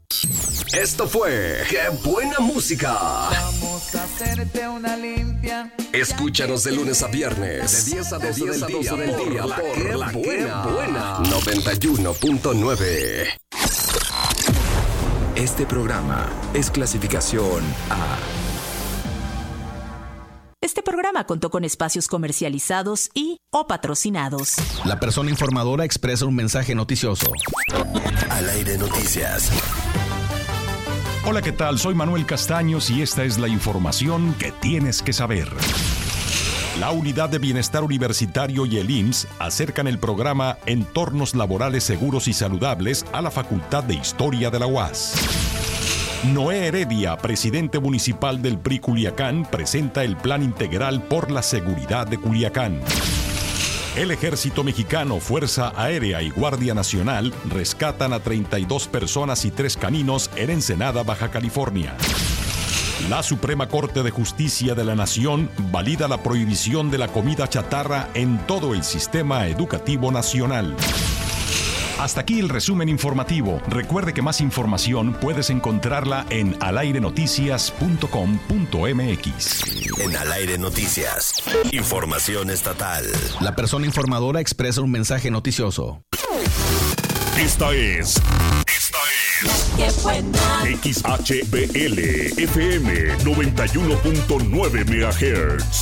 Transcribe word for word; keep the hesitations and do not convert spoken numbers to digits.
Esto fue ¡Qué buena música! Vamos a hacerte una limpia. Escúchanos de lunes a viernes, de diez a doce del día, del día por ¡Qué la buena! buena! noventa y uno punto nueve. Este programa es clasificación A. Este programa contó con espacios comercializados y o patrocinados. La persona informadora expresa un mensaje noticioso. Al aire noticias. Hola, ¿qué tal? Soy Manuel Castaños y esta es la información que tienes que saber. La Unidad de Bienestar Universitario y el I M S S acercan el programa Entornos Laborales Seguros y Saludables a la Facultad de Historia de la U A S. Noé Heredia, presidente municipal del P R I Culiacán, presenta el Plan Integral por la Seguridad de Culiacán. El Ejército Mexicano, Fuerza Aérea y Guardia Nacional rescatan a treinta y dos personas y tres caninos en Ensenada, Baja California. La Suprema Corte de Justicia de la Nación valida la prohibición de la comida chatarra en todo el sistema educativo nacional. Hasta aquí el resumen informativo. Recuerde que más información puedes encontrarla en al aire noticias punto com punto m x. En Al Aire Noticias, información estatal. La persona informadora expresa un mensaje noticioso. Esta es... Esta es... ¡Qué buena! X H B L F M noventa y uno punto nueve megahertz.